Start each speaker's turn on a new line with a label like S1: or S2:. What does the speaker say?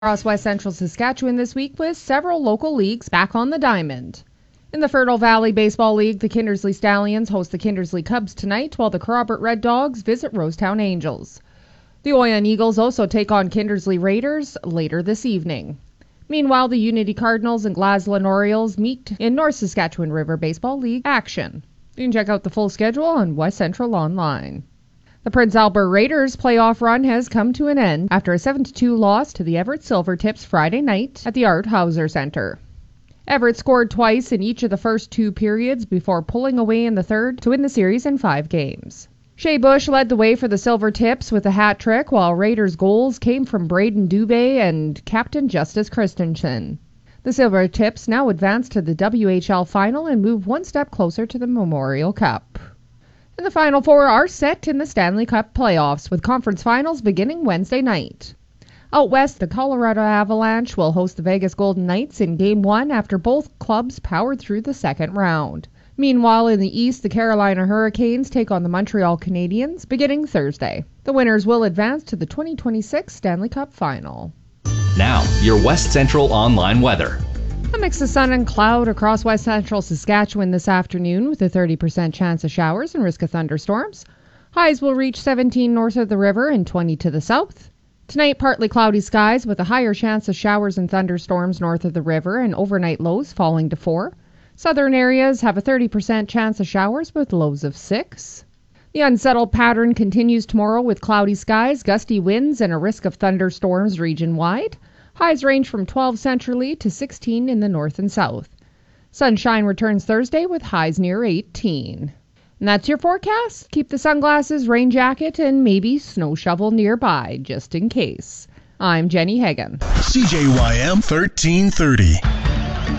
S1: Across West Central Saskatchewan this week with several local leagues back on the diamond. In the Fertile Valley Baseball League, the Kindersley Stallions host the Kindersley Cubs tonight, while the Kerrobert Red Dogs visit Rosetown Angels. The Oyen Eagles also take on Kindersley Raiders later this evening. Meanwhile, the Unity Cardinals and Glasgow Orioles meet in North Saskatchewan River Baseball League action. You can check out the full schedule on West Central Online. The Prince Albert Raiders' playoff run has come to an end after a 7-2 loss to the Everett Silvertips Friday night at the Art Hauser Center. Everett scored twice in each of the first two periods before pulling away in the third to win the series in 5 games. Shea Bush led the way for the Silvertips with a hat trick, while Raiders' goals came from Braden Dubé and captain Justice Christensen. The Silvertips now advance to the WHL final and move one step closer to the Memorial Cup. And the Final Four are set in the Stanley Cup playoffs, with conference finals beginning Wednesday night. Out west, the Colorado Avalanche will host the Vegas Golden Knights in Game 1 after both clubs powered through the second round. Meanwhile, in the east, the Carolina Hurricanes take on the Montreal Canadiens beginning Thursday. The winners will advance to the 2026 Stanley Cup Final.
S2: Now, your West Central Online weather.
S1: A mix of sun and cloud across West Central Saskatchewan this afternoon with a 30% chance of showers and risk of thunderstorms. Highs will reach 17 north of the river and 20 to the south. Tonight, partly cloudy skies with a higher chance of showers and thunderstorms north of the river and overnight lows falling to 4. Southern areas have a 30% chance of showers with lows of 6. The unsettled pattern continues tomorrow with cloudy skies, gusty winds, and a risk of thunderstorms region-wide. Highs range from 12 centrally to 16 in the north and south. Sunshine returns Thursday with highs near 18. And that's your forecast. Keep the sunglasses, rain jacket, and maybe snow shovel nearby, just in case. I'm Jenny Hagan.
S3: CJYM 1330.